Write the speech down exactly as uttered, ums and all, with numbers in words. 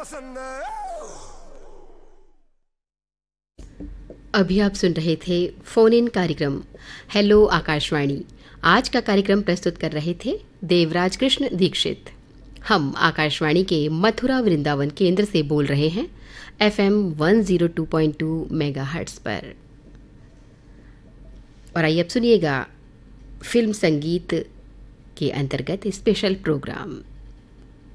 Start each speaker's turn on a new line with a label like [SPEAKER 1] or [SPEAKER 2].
[SPEAKER 1] पसंद है।
[SPEAKER 2] अभी आप सुन रहे थे फोन इन कार्यक्रम हेलो आकाशवाणी। आज का कार्यक्रम प्रस्तुत कर रहे थे देवराज कृष्ण दीक्षित। हम आकाशवाणी के मथुरा वृंदावन केंद्र से बोल रहे हैं FM one zero two point two megahertz पर। और आइए अब सुनिएगा फिल्म संगीत के अंतर्गत स्पेशल प्रोग्राम।